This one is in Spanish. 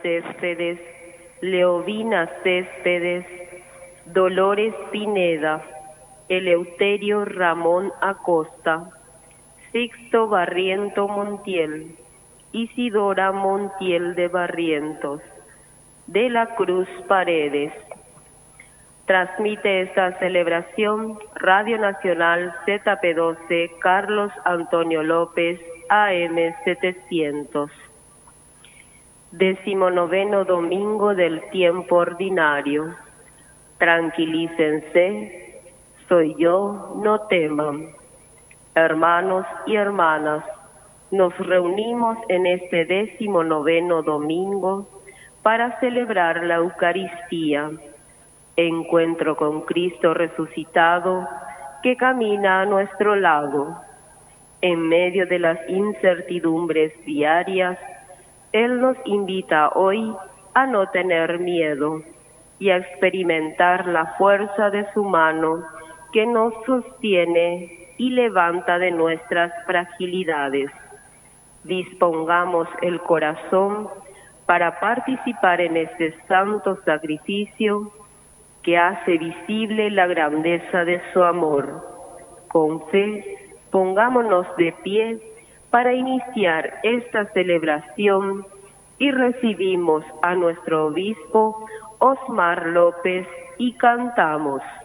Céspedes, Leovina Céspedes, Dolores Pineda, Eleuterio Ramón Acosta, Sixto Barriento Montiel, Isidora Montiel de Barrientos, de la Cruz Paredes. Transmite esta celebración Radio Nacional ZP12 Carlos Antonio López AM 700. 19º domingo del tiempo ordinario. Tranquilícense, soy yo, no teman. Hermanos y hermanas, nos reunimos en este 19º domingo para celebrar la Eucaristía, encuentro con Cristo resucitado que camina a nuestro lado. En medio de las incertidumbres diarias, Él nos invita hoy a no tener miedo y a experimentar la fuerza de su mano que nos sostiene y levanta de nuestras fragilidades. Dispongamos el corazón para participar en este santo sacrificio que hace visible la grandeza de su amor. Con fe, pongámonos de pie para iniciar esta celebración y recibimos a nuestro obispo Osmar López y cantamos.